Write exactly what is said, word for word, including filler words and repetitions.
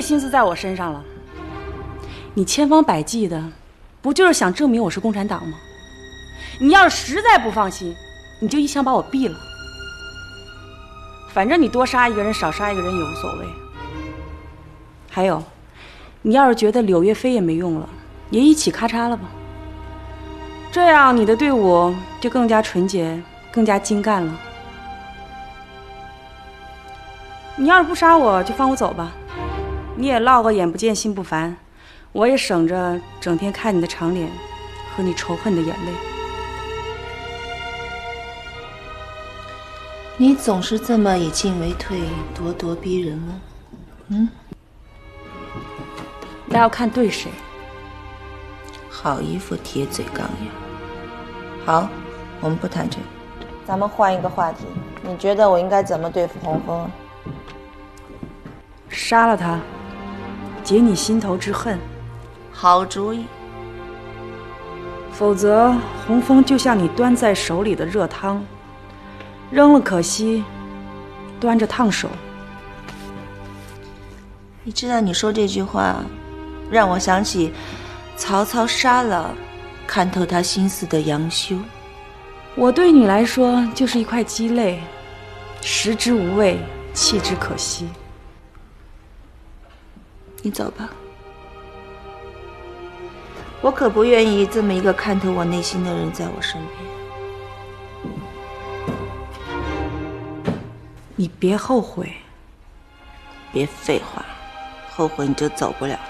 心思在我身上了。你千方百计的，不就是想证明我是共产党吗？你要是实在不放心，你就一枪把我毙了。反正你多杀一个人，少杀一个人也无所谓。还有，你要是觉得柳岳飞也没用了，也一起咔嚓了吧。这样你的队伍就更加纯洁，更加精干了。你要是不杀我，就放我走吧。你也落个眼不见心不烦，我也省着整天看你的长脸和你仇恨的眼泪。 你总是这么以进为退，咄咄逼人吗？嗯， 那要看对谁。 好衣服铁嘴钢牙。好，我们不谈这个，咱们换一个话题。你觉得我应该怎么对付洪峰？ 杀了他，解你心头之恨。 好主意。 否则，洪峰就像你端在手里的热汤，扔了可惜，端着烫手。 你知道你说这句话，让我想起曹操杀了看透他心思的杨修。 我对你来说就是一块鸡肋，食之无味，弃之可惜。 你走吧，我可不愿意这么一个看透我内心的人在我身边。 你别后悔。 别废话，后悔你就走不了了。